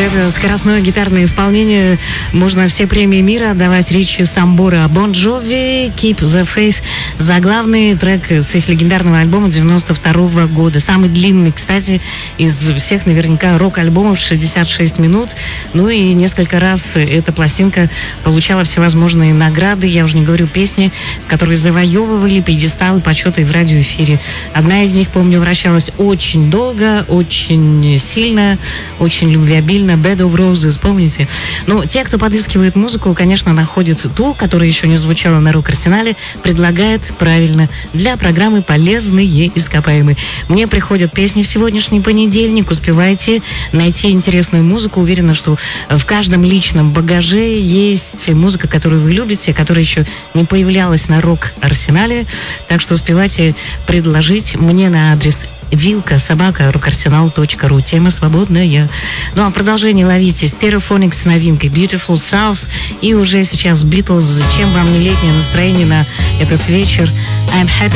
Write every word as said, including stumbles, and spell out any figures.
это скоростное гитарное исполнение можно все премии мира отдавать Ричи Самбора. Bon Jovi, Keep the Faith, заглавный трек с их легендарного альбома девяносто второго года. Самый длинный, кстати, из всех наверняка рок-альбомов, шестьдесят шесть минут. Ну и несколько раз эта пластинка получала всевозможные награды. Я уже не говорю песни, которые завоевывали пьедесталы почета и в радиоэфире. Одна из них, помню, вращалась очень долго, очень сильно, очень любвеобильно. Bed of Roses, помните? Ну, те, кто подыскивает музыку, конечно, находят ту, которая еще не звучала на рок-арсенале, предлагает правильно для программы «Полезные ископаемые». Мне приходят песни в сегодняшний понедельник. Успевайте найти интересную музыку. Уверена, что в каждом личном багаже есть музыка, которую вы любите, которая еще не появлялась на рок-арсенале. Так что успевайте предложить мне на адрес вилка собака рокарсенал точка ру. Тема свободная. Ну а продолжение ловите. Stereophonics с новинкой Beautiful South. И уже сейчас Beatles. Зачем вам не летнее настроение на этот вечер? I'm happy